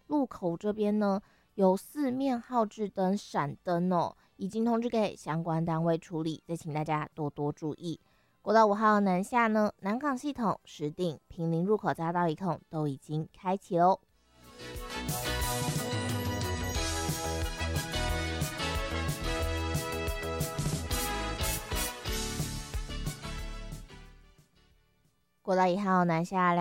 路口这边呢有4面号志灯闪灯哦，已经通知给相关单位处理，再请大家多多注意。国道5号南下呢，南港系统、石碇、坪林入口匝道一控都已经开启喽。国道1号南下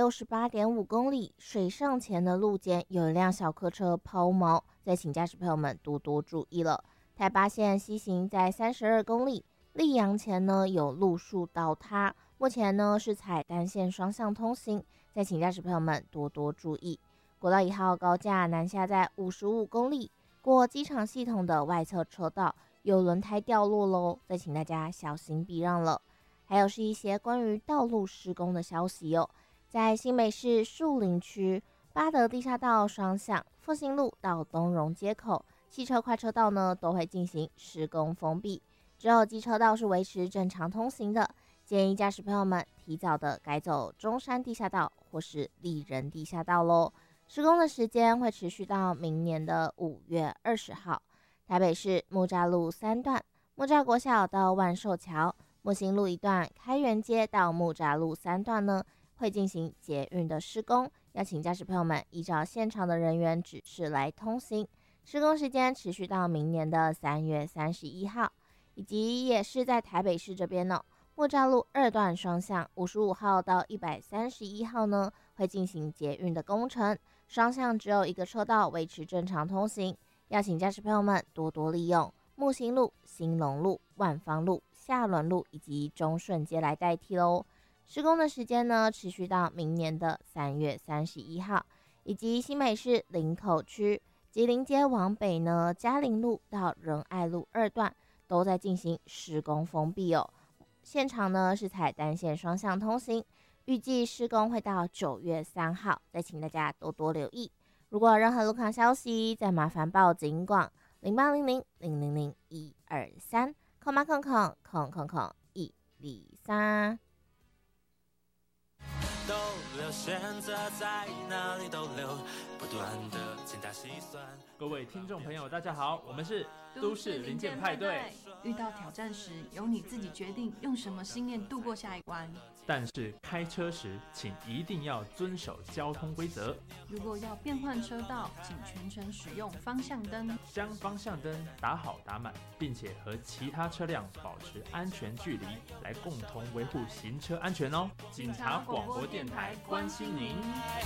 268.5公里，水上前的路肩有一辆小客车抛锚，再请驾驶朋友们多多注意了。台八线西行在32公里，溧阳前呢有路树倒塌，目前呢是采单线双向通行，再请驾驶朋友们多多注意。国道1号高架南下在55公里，过机场系统的外侧车道有轮胎掉落喽，再请大家小心避让了。还有是一些关于道路施工的消息哦，在新北市树林区八德地下道双向复兴路到东荣街口，汽车快车道呢都会进行施工封闭，只有机车道是维持正常通行的，建议驾驶朋友们提早的改走中山地下道或是丽人地下道咯。施工的时间会持续到明年的5月20号。台北市木栅路3段木栅国小到万寿桥，木星路一段开元街到木栅路3段呢，会进行捷运的施工，要请驾驶朋友们依照现场的人员指示来通行。施工时间持续到明年的3月31号，以及也是在台北市这边木栅路2段双向55号到131号呢，会进行捷运的工程，双向只有一个车道维持正常通行，要请驾驶朋友们多多利用木星路、兴隆路、万芳路、下仑路以及中顺街来代替咯。施工的时间呢，持续到明年的3月31号，以及新北市林口区吉林街往北呢，嘉陵路到仁爱路2段都在进行施工封闭哦。现场呢是采单线双向通行，预计施工会到9月3号，再请大家多多留意。如果有任何路况消息，再麻烦报警广0800-000-123空八空空空空空123。 逗留，选择在哪里逗留，不断的精打细算。 各位听众朋友大家好，我们是都市零件派对。 遇到挑战时，由你自己决定用什么信念度过下一关， 但是开车时请一定要遵守交通规则。 如果要变换车道，请全程使用方向灯， 将方向灯打好打满，并且和其他车辆保持安全距离，来共同维护行车安全哦。警察广播电台关心您。